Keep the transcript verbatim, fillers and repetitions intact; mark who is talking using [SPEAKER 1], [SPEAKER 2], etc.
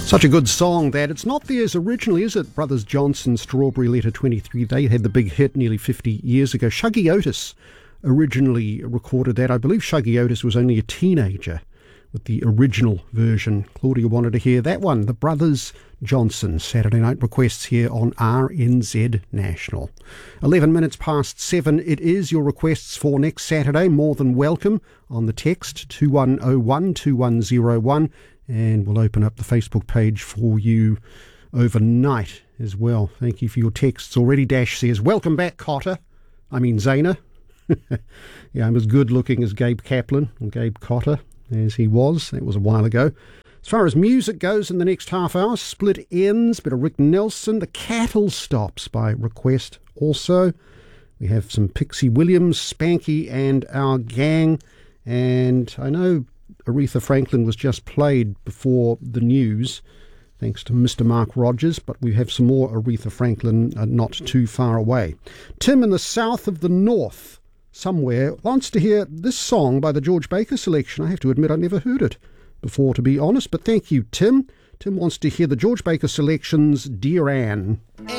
[SPEAKER 1] Such a good song that. It's not theirs originally, is it? Brothers Johnson, Strawberry Letter twenty-three. They had the big hit nearly fifty years ago. Shuggie Otis originally recorded that. I believe Shuggie Otis was only a teenager with the original version. Claudia wanted to hear that one. The Brothers Johnson. Saturday night requests here on R N Z National. eleven minutes past seven. It is. Your requests for next Saturday, more than welcome on the text two one oh one two one oh one. And we'll open up the Facebook page for you overnight as well. Thank you for your texts already. Dash says, welcome back, Cotter. I mean, Zana. Yeah, I'm as good looking as Gabe Kaplan, or Gabe Cotter, as he was. That was a while ago. As far as music goes in the next half hour, Split Ends, bit of Rick Nelson, The Cattle Stops by request also. We have some Pixie Williams, Spanky and Our Gang. And I know Aretha Franklin was just played before the news, thanks to Mister Mark Rogers, but we have some more Aretha Franklin uh, not too far away. Tim in the south of the north, somewhere, wants to hear this song by the George Baker Selection. I have to admit I never heard it before, to be honest, but thank you, Tim. Tim wants to hear the George Baker Selection's Dear Anne.